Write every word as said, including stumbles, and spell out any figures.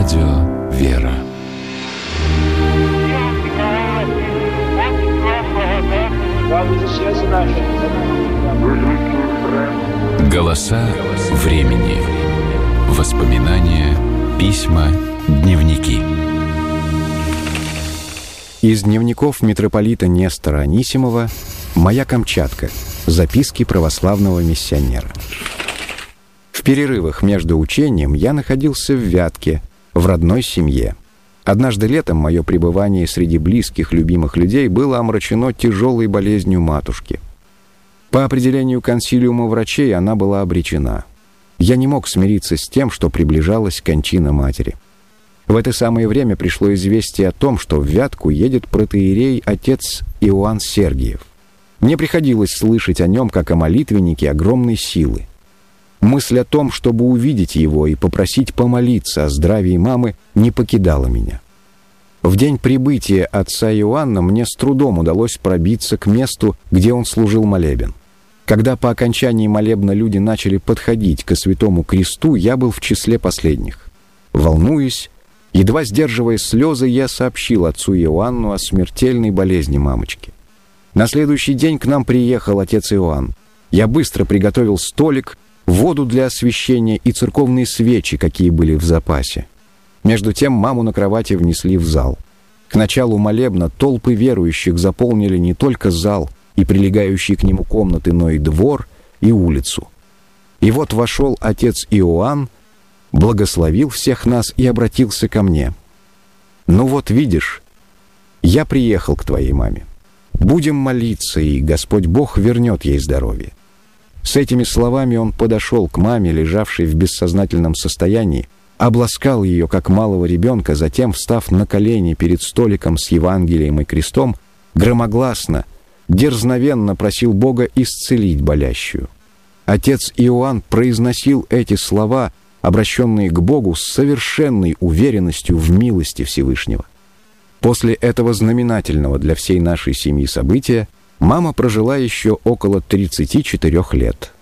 Радио «Вера». Голоса времени. Воспоминания, письма, дневники. Из дневников митрополита Нестора Анисимова «Моя Камчатка. Записки православного миссионера». В перерывах между учением я находился в Вятке, в родной семье. Однажды летом мое пребывание среди близких, любимых людей было омрачено тяжелой болезнью матушки. По определению консилиума врачей она была обречена. Я не мог смириться с тем, что приближалась кончина матери. В это самое время пришло известие о том, что в Вятку едет протоиерей отец Иоанн Сергиев. Мне приходилось слышать о нем как о молитвеннике огромной силы. Мысль о том, чтобы увидеть его и попросить помолиться о здравии мамы, не покидала меня. В день прибытия отца Иоанна мне с трудом удалось пробиться к месту, где он служил молебен. Когда по окончании молебна люди начали подходить ко Святому Кресту, я был в числе последних. Волнуясь, едва сдерживая слезы, я сообщил отцу Иоанну о смертельной болезни мамочки. На следующий день к нам приехал отец Иоанн. Я быстро приготовил столик, воду для освящения и церковные свечи, какие были в запасе. Между тем маму на кровати внесли в зал. К началу молебна толпы верующих заполнили не только зал и прилегающие к нему комнаты, но и двор и улицу. И вот вошел отец Иоанн, благословил всех нас и обратился ко мне. «Ну вот видишь, я приехал к твоей маме. Будем молиться, и Господь Бог вернет ей здоровье». С этими словами он подошел к маме, лежавшей в бессознательном состоянии, обласкал ее, как малого ребенка, затем, встав на колени перед столиком с Евангелием и крестом, громогласно, дерзновенно просил Бога исцелить болящую. Отец Иоанн произносил эти слова, обращенные к Богу, с совершенной уверенностью в милости Всевышнего. После этого знаменательного для всей нашей семьи события мама прожила еще около тридцати четырёх лет.